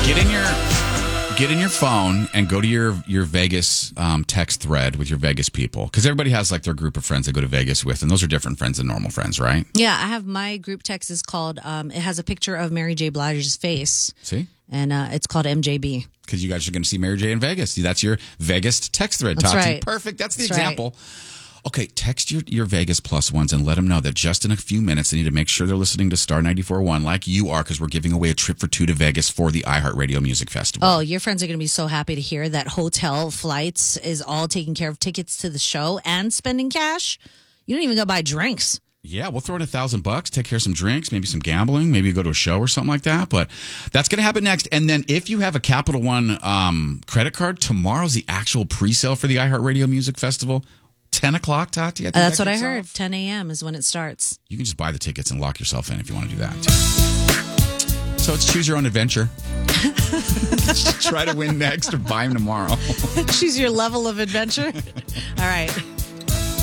Get in your phone and go to your Vegas text thread with your Vegas people, because everybody has like their group of friends they go to Vegas with, and those are different friends than normal friends, right? Yeah, I have my group text is called. It has a picture of Mary J. Blige's face. See, and it's called MJB. Because you guys are going to see Mary J. in Vegas. See, that's your Vegas text thread. That's Tati. right. Perfect. That's the That's example. Okay, text your Vegas Plus ones and let them know that just in a few minutes they need to make sure they're listening to Star 94.1 like you are, because we're giving away a trip for two to Vegas for the iHeartRadio Music Festival. Oh, your friends are going to be so happy to hear that hotel, flights is all taking care of, tickets to the show and spending cash. You don't even go buy drinks. Yeah, we'll throw in $1,000, take care of some drinks, maybe some gambling, maybe go to a show or something like that. But that's going to happen next. And then if you have a Capital One credit card, tomorrow's the actual pre-sale for the iHeartRadio Music Festival. 10 o'clock, Tati? That's what I heard. 10 a.m. is when it starts. You can just buy the tickets and lock yourself in if you want to do that. So it's choose your own adventure. Try to win next or buy them tomorrow. Choose your level of adventure. All right.